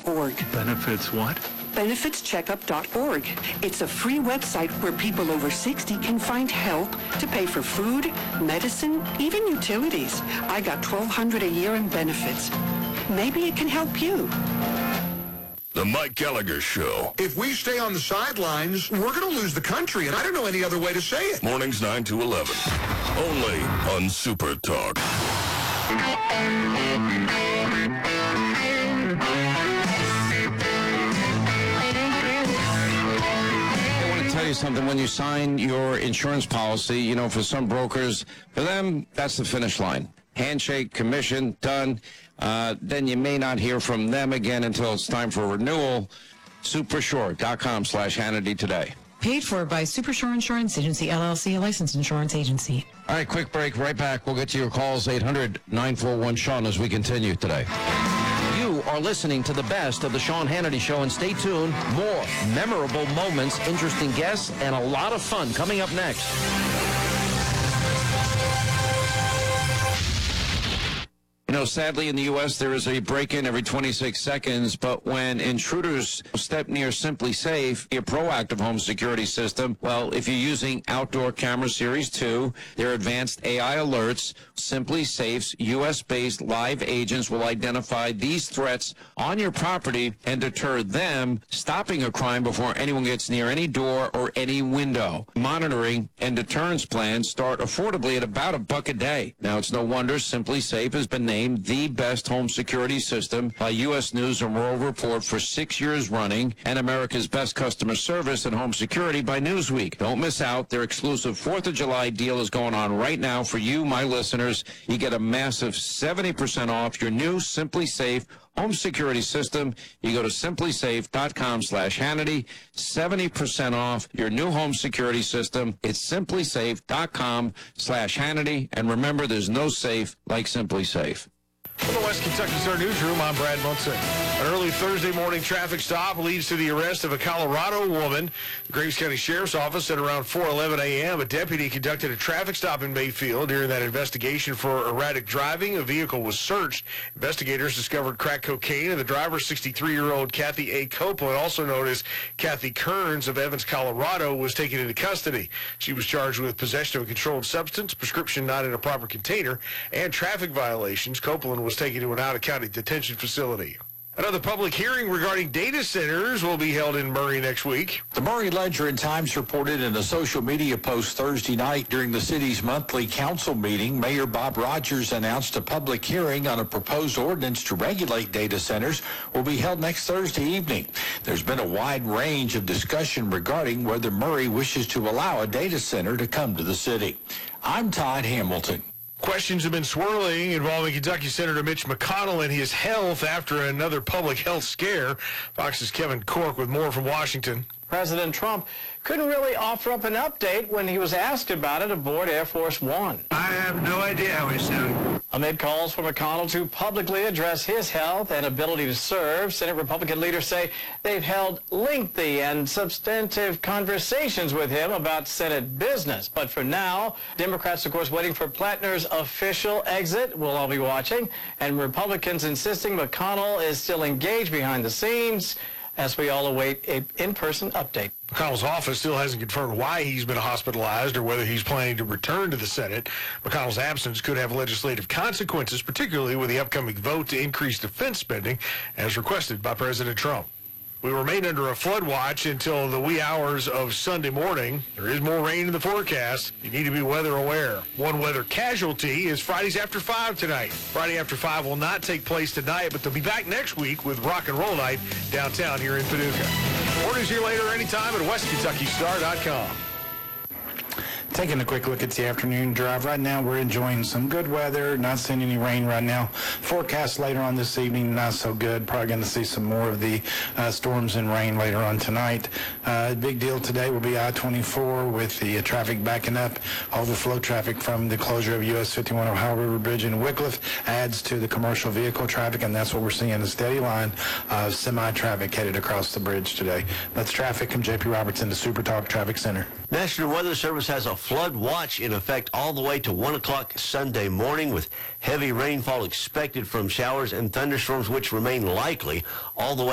benefitscheckup.org. Benefits what? Benefitscheckup.org. It's a free website where people over 60 can find help to pay for food, medicine, even utilities. I got $1,200 a year in benefits. Maybe it can help you. The Mike Gallagher Show. If we stay on the sidelines, we're going to lose the country, and I don't know any other way to say it. Mornings 9 to 11. Only on Super Talk. Tell you something, when you sign your insurance policy, you know, for some brokers, for them, that's the finish line. Handshake, commission, done. Then you may not hear from them again until it's time for renewal. Supershort.com/Hannity today. Paid for by Supershore Insurance Agency, LLC, a licensed insurance agency. All right, quick break. Right back. We'll get to your calls, 800-941-SEAN, as we continue today. You are listening to the best of the Sean Hannity Show, and stay tuned. More memorable moments, interesting guests, and a lot of fun coming up next. You know, sadly, in the U.S., there is a break-in every 26 seconds, but when intruders step near Simply Safe, a proactive home security system, well, if you're using Outdoor Camera Series 2, their advanced AI alerts, Simply Safe's U.S.-based live agents will identify these threats on your property and deter them, stopping a crime before anyone gets near any door or any window. Monitoring and deterrence plans start affordably at about $1 a day. Now, it's no wonder Simply Safe has been named the best home security system by U.S. News and World Report for 6 years running, and America's best customer service and home security by Newsweek. Don't miss out. Their exclusive 4th of July deal is going on right now for you, my listeners. You get a massive 70% off your new Simply Safe home security system. You go to simplysafe.com/Hannity. 70% off your new home security system. It's simplysafe.com/Hannity. And remember, there's no safe like Simply Safe. From the West Kentucky Star Newsroom, I'm Brad Munson. An early Thursday morning traffic stop leads to the arrest of a Colorado woman. The Graves County Sheriff's Office said around 4:11 a.m. a deputy conducted a traffic stop in Mayfield. During that investigation for erratic driving, a vehicle was searched. Investigators discovered crack cocaine, and the driver, 63-year-old Kathy A. Copeland, also known as Kathy Kearns of Evans, Colorado, was taken into custody. She was charged with possession of a controlled substance, prescription not in a proper container, and traffic violations. Copeland was taken to an out-of-county detention facility. Another public hearing regarding data centers will be held in Murray next week. The Murray Ledger and Times reported in a social media post Thursday night during the city's monthly council meeting, Mayor Bob Rogers announced a public hearing on a proposed ordinance to regulate data centers will be held next Thursday evening. There's been a wide range of discussion regarding whether Murray wishes to allow a data center to come to the city. I'm Todd Hamilton. Questions have been swirling involving Kentucky Senator Mitch McConnell and his health after another public health scare. Fox's Kevin Cork with more from Washington. President Trump couldn't really offer up an update when he was asked about it aboard Air Force One. I have no idea how he's doing. Amid calls for McConnell to publicly address his health and ability to serve, Senate Republican leaders say they've held lengthy and substantive conversations with him about Senate business. But for now, Democrats, of course, waiting for Plattner's official exit. We'll all be watching. And Republicans insisting McConnell is still engaged behind the scenes as we all await an in-person update. McConnell's office still hasn't confirmed why he's been hospitalized or whether he's planning to return to the Senate. McConnell's absence could have legislative consequences, particularly with the upcoming vote to increase defense spending, as requested by President Trump. We remain under a flood watch until the wee hours of Sunday morning. There is more rain in the forecast. You need to be weather aware. One weather casualty is Fridays After 5 tonight. Friday After 5 will not take place tonight, but they'll be back next week with Rock and Roll Night downtown here in Paducah. More news here later anytime at WestKentuckyStar.com. Taking a quick look at the afternoon drive. Right now, we're enjoying some good weather. Not seeing any rain right now. Forecast later on this evening, not so good. Probably going to see some more of the storms and rain later on tonight. Big deal today will be I-24 with the traffic backing up. Overflow traffic from the closure of US 51 Ohio River Bridge in Wycliffe adds to the commercial vehicle traffic, and that's what we're seeing, a steady line of semi-traffic headed across the bridge today. That's traffic from J.P. Robertson to Super Talk Traffic Center. National Weather Service has a flood watch in effect all the way to 1 o'clock Sunday morning, with heavy rainfall expected from showers and thunderstorms which remain likely all the way